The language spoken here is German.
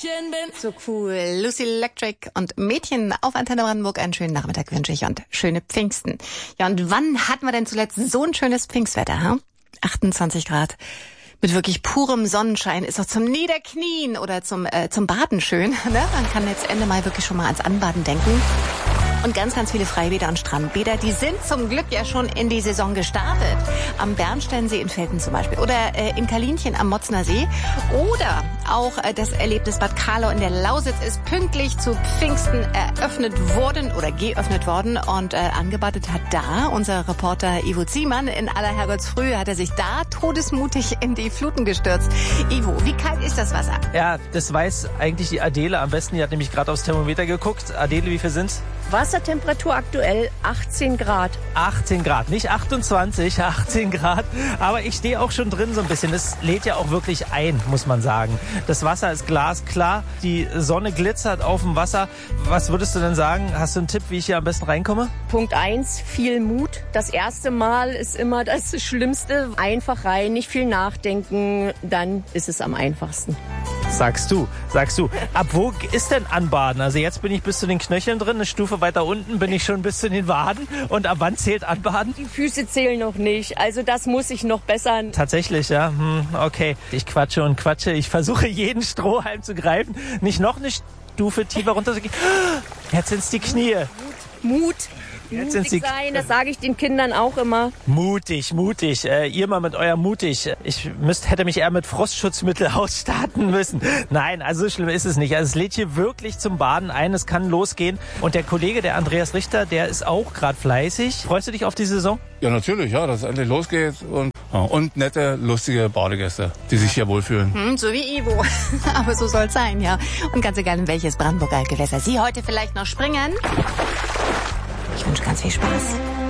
Mädchen bin. So cool. Lucy Electric und Mädchen auf Antenne Brandenburg. Einen schönen Nachmittag wünsche ich und schöne Pfingsten. Ja, und wann hatten wir denn zuletzt so ein schönes Pfingstwetter, ha? 28 Grad. Mit wirklich purem Sonnenschein ist doch zum Niederknien oder zum Baden schön. Ne? Man kann jetzt Ende Mai wirklich schon mal ans Anbaden denken. Und ganz, ganz viele Freibäder und Strandbäder, die sind zum Glück ja schon in die Saison gestartet. Am Bernsteinsee in Velten zum Beispiel oder in Kalinchen am Motzner See. Oder auch das Erlebnis Bad Karlau in der Lausitz ist pünktlich zu Pfingsten eröffnet worden oder geöffnet worden. Und angebadet hat da unser Reporter Ivo Ziemann. In aller Herrgottsfrühe hat er sich da todesmutig in die Fluten gestürzt. Ivo, wie kalt ist das Wasser? Ja, das weiß eigentlich die Adele am besten. Die hat nämlich gerade aufs Thermometer geguckt. Adele, wie viel sind's? Wassertemperatur aktuell 18 Grad. 18 Grad, nicht 28, 18 Grad. Aber ich stehe auch schon drin so ein bisschen. Es lädt ja auch wirklich ein, muss man sagen. Das Wasser ist glasklar, die Sonne glitzert auf dem Wasser. Was würdest du denn sagen? Hast du einen Tipp, wie ich hier am besten reinkomme? Punkt 1, viel Mut. Das erste Mal ist immer das Schlimmste. Einfach rein, nicht viel nachdenken, dann ist es am einfachsten. Sagst du. Ab wo ist denn Anbaden? Also jetzt bin ich bis zu den Knöcheln drin, eine Stufe weiter unten bin ich schon bis zu den Waden. Und ab wann zählt Anbaden? Die Füße zählen noch nicht, also das muss ich noch bessern. Tatsächlich, ja. Okay, ich quatsche und quatsche. Ich versuche jeden Strohhalm zu greifen, nicht noch eine Stufe tiefer runter zu gehen. Jetzt sind's die Knie. Mut. Jetzt Mutig sein, das sage ich den Kindern auch immer. Mutig. Ihr mal mit eurem mutig. Ich hätte mich eher mit Frostschutzmittel ausstatten müssen. Nein, also so schlimm ist es nicht. Also es lädt hier wirklich zum Baden ein. Es kann losgehen. Und der Kollege, der Andreas Richter, der ist auch gerade fleißig. Freust du dich auf die Saison? Ja, natürlich, ja, dass es endlich losgeht. Und nette, lustige Badegäste, die sich hier wohlfühlen. So wie Ivo. Aber so soll's sein, ja. Und ganz egal, in welches Brandenburger Gewässer Sie heute vielleicht noch springen. Ich wünsche ganz viel Spaß.